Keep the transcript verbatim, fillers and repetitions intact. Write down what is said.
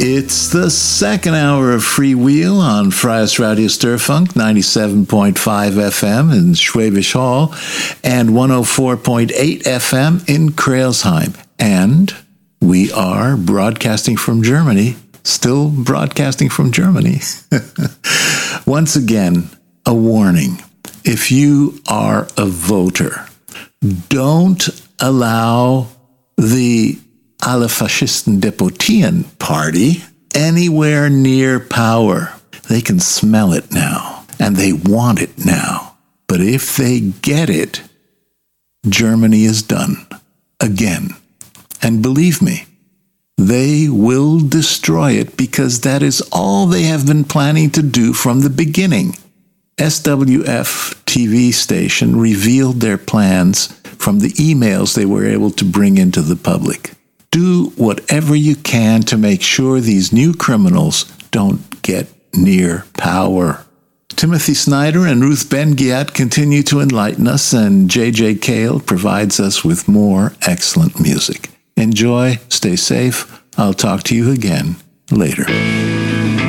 It's the second hour of Freewheel on Freies Radio Sturfunk, ninety-seven point five F M in Schwäbisch Hall and one oh four point eight F M in Crailsheim. And we are broadcasting from Germany, still broadcasting from Germany. Once again, a warning. If you are a voter, don't allow the Alle Faschisten Deputieren party anywhere near power. They can smell it now, and they want it now. But if they get it, Germany is done. Again. And believe me, they will destroy it because that is all they have been planning to do from the beginning. S W F T V station revealed their plans from the emails they were able to bring into the public. Do whatever you can to make sure these new criminals don't get near power. Timothy Snyder and Ruth Ben-Ghiat continue to enlighten us, and J J Cale provides us with more excellent music. Enjoy, stay safe. I'll talk to you again later.